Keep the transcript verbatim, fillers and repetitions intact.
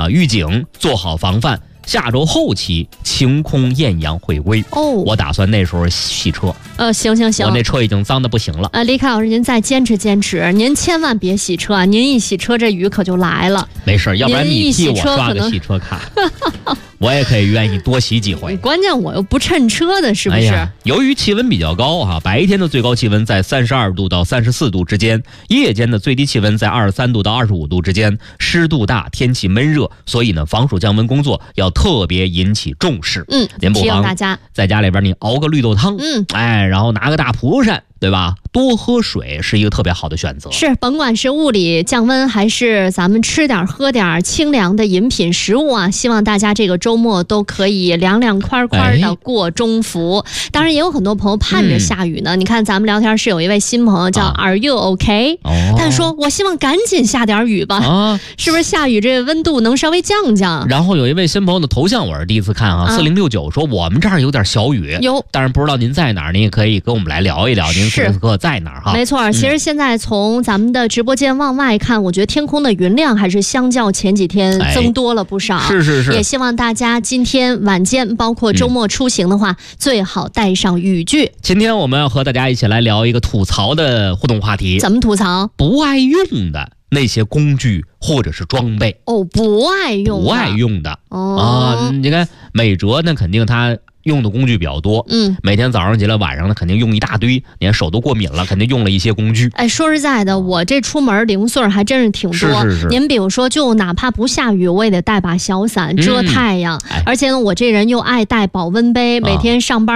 预警，做好防范。下周后期晴空艳阳会归哦， 我打算那时候洗车。 呃，行行行， 我那车已经脏的不行了。 呃，李凯老师，您再坚持坚持，您千万别洗车，您一洗车这雨可就来了。 没事，要不然你替我刷个洗车卡，我也可以愿意多洗几回。 关键我又不趁车的，是不是？ 哎呀，由于气温比较高哈、啊，白天的最高气温在三十二度到三十四度之间，夜间的最低气温在二十三度到二十五度之间，湿度大，天气闷热，所以呢，防暑降温工作要特别引起重视。 嗯， 您不妨大家在家里边你熬个绿豆汤， 嗯， 哎，然后拿个大蒲扇，对吧？多喝水是一个特别好的选择。 是，甭管是物理降温，还是咱们吃点喝点清凉的饮品食物啊，希望大家这个周末都可以凉凉快快的过中伏。哎、当然，也有很多朋友盼着下雨呢。嗯、你看，咱们聊天室有一位新朋友叫 Are You OK？、哦、他说：“我希望赶紧下点雨吧，啊、是不是下雨这个温度能稍微降降？” 然后有一位新朋友的头像我是第一次看啊，四零六九说我们这儿有点小雨，有，但是不知道您在哪儿，您也可以跟我们来聊一聊，您此时此刻在哪儿哈？ 没错，其实现在从咱们的直播间往外看，嗯、我觉得天空的云量还是相较前几天增多了不少。 哎、是是是， 也希望大家今天晚间，包括周末出行的话，嗯、最好带上雨具。 今天我们要和大家一起来聊一个吐槽的互动话题。 怎么吐槽？ 不爱用的那些工具或者是装备。 哦，不爱用的， 不爱用的。 哦啊，你看美哲那肯定他用的工具比较多， 嗯， 每天早上起来晚上呢肯定用一大堆，你看手都过敏了，肯定用了一些工具。 哎，说实在的，我这出门零碎还真是挺多。 是是是。 您比如说，就哪怕不下雨，我也得带把小伞遮太阳。 嗯哎、 而且呢，我这人又爱带保温杯，每天上班